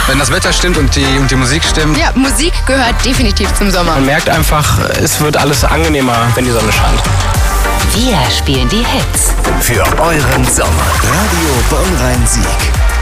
Wenn das Wetter stimmt und die Musik stimmt. Ja, Musik gehört definitiv zum Sommer. Man merkt einfach, es wird alles angenehmer, wenn die Sonne scheint. Wir spielen die Hits. Für euren Sommer. Radio Bonn-Rhein-Sieg.